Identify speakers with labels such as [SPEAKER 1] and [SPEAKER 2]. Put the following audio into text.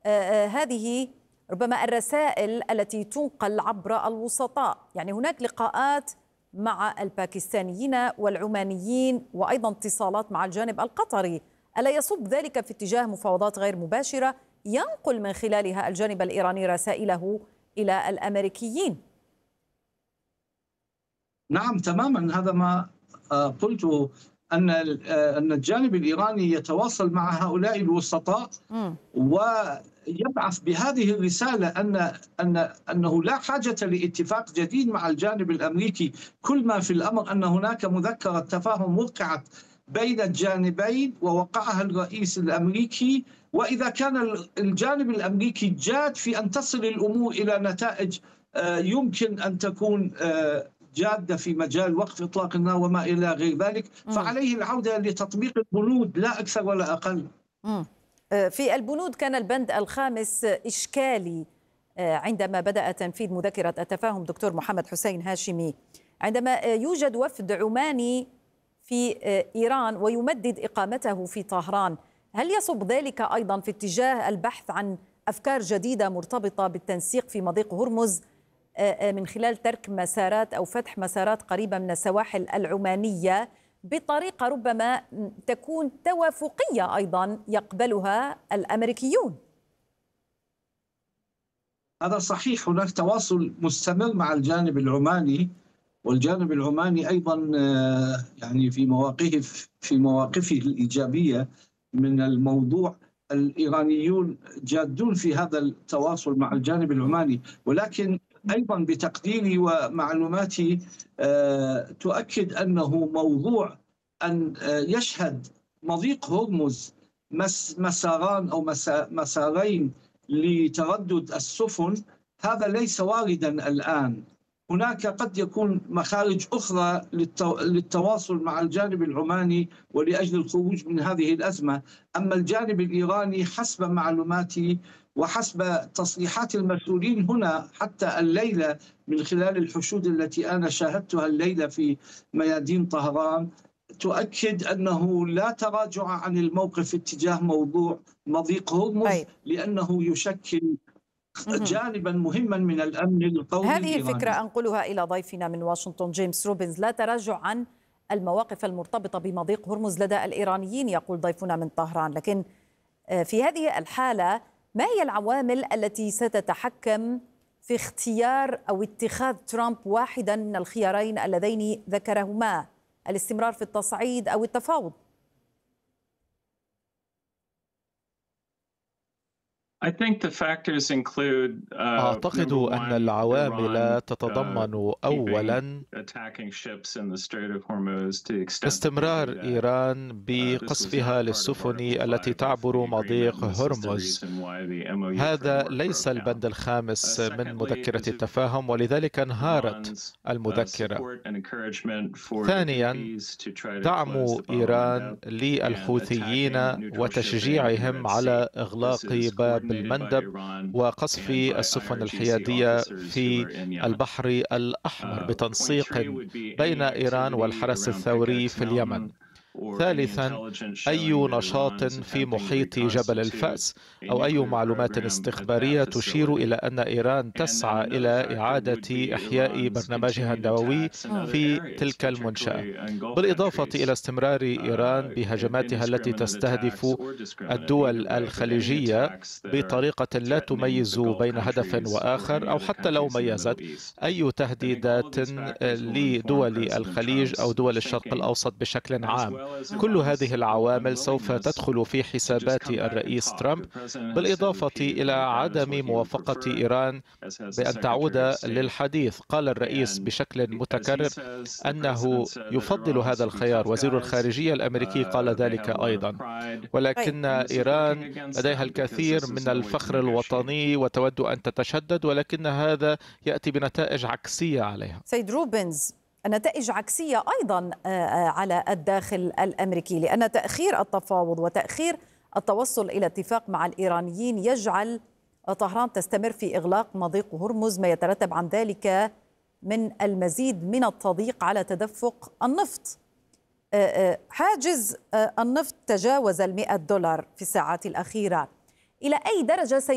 [SPEAKER 1] هذه ربما الرسائل التي تنقل عبر الوسطاء. يعني هناك لقاءات مع الباكستانيين والعمانيين وأيضا اتصالات مع الجانب القطري، ألا يصب ذلك في اتجاه مفاوضات غير مباشرة ينقل من خلالها الجانب الإيراني رسائله إلى الأمريكيين؟
[SPEAKER 2] نعم تماما، هذا ما قلته، أن الجانب الإيراني يتواصل مع هؤلاء الوسطاء ويبعث بهذه الرسالة أنه لا حاجة لاتفاق جديد مع الجانب الأمريكي. كل ما في الأمر أن هناك مذكرة تفاهم وقعت بين الجانبين ووقعها الرئيس الأمريكي، وإذا كان الجانب الأمريكي جاد في أن تصل الأمور إلى نتائج يمكن أن تكون جادة في مجال وقف إطلاق النار وما إلى غير ذلك، فعليه العودة لتطبيق البنود لا أكثر ولا أقل.
[SPEAKER 1] في البنود كان البند الخامس إشكالي عندما بدأ تنفيذ مذكرة التفاهم. دكتور محمد حسين هاشمي، عندما يوجد وفد عماني في إيران ويمدد إقامته في طهران، هل يصب ذلك أيضا في اتجاه البحث عن أفكار جديدة مرتبطة بالتنسيق في مضيق هرمز من خلال ترك مسارات أو فتح مسارات قريبة من السواحل العمانية بطريقة ربما تكون توافقية أيضا يقبلها الأمريكيون؟
[SPEAKER 2] هذا صحيح، هناك تواصل مستمر مع الجانب العماني، والجانب العماني أيضا يعني في مواقفه الإيجابية من الموضوع. الإيرانيون جادون في هذا التواصل مع الجانب العماني، ولكن أيضا بتقديري ومعلوماتي تؤكد أنه موضوع أن يشهد مضيق هرمز مساران أو مسارين لتردد السفن، هذا ليس واردا الآن. هناك قد يكون مخارج أخرى للتواصل مع الجانب العماني ولأجل الخروج من هذه الأزمة. أما الجانب الإيراني حسب معلوماتي وحسب تصريحات المسؤولين هنا حتى الليلة من خلال الحشود التي أنا شاهدتها الليلة في ميادين طهران، تؤكد أنه لا تراجع عن الموقف اتجاه موضوع مضيق هرمز، لأنه يشكل جانبا مهما من الأمن القومي.
[SPEAKER 1] هذه الفكرة أنقلها إلى ضيفنا من واشنطن جيمس روبنز. لا تراجع عن المواقف المرتبطة بمضيق هرمز لدى الإيرانيين يقول ضيفنا من طهران، لكن في هذه الحالة ما هي العوامل التي ستتحكم في اختيار أو اتخاذ ترامب واحدا من الخيارين اللذين ذكرهما، الاستمرار في التصعيد أو التفاوض؟
[SPEAKER 3] أعتقد أن العوامل تتضمن أولاً استمرار إيران بقصفها للسفن التي تعبر مضيق هرمز. هذا ليس البند الخامس من مذكرة التفاهم، ولذلك انهارت المذكرة. ثانياً دعم إيران للحوثيين وتشجيعهم على إغلاق باب المندب وقصف السفن الحيادية في البحر الأحمر بتنسيق بين إيران والحرس الثوري في اليمن. ثالثا أي نشاط في محيط جبل الفأس أو أي معلومات استخبارية تشير إلى أن إيران تسعى إلى إعادة إحياء برنامجها النووي في تلك المنشأة، بالإضافة إلى استمرار إيران بهجماتها التي تستهدف الدول الخليجية بطريقة لا تميز بين هدف وآخر، أو حتى لو ميزت أي تهديدات لدول الخليج أو دول الشرق الأوسط بشكل عام. كل هذه العوامل سوف تدخل في حسابات الرئيس ترامب، بالإضافة إلى عدم موافقة إيران بأن تعود للحديث. قال الرئيس بشكل متكرر أنه يفضل هذا الخيار، وزير الخارجية الأمريكي قال ذلك أيضا، ولكن إيران لديها الكثير من الفخر الوطني وتود أن تتشدد، ولكن هذا يأتي بنتائج عكسية عليها.
[SPEAKER 1] سيد روبنز، النتائج عكسية أيضا على الداخل الأمريكي، لأن تأخير التفاوض وتأخير التوصل إلى اتفاق مع الإيرانيين يجعل طهران تستمر في إغلاق مضيق هرمز، ما يترتب عن ذلك من المزيد من التضييق على تدفق النفط. حاجز النفط تجاوز $100 في الساعات الأخيرة. إلى أي درجة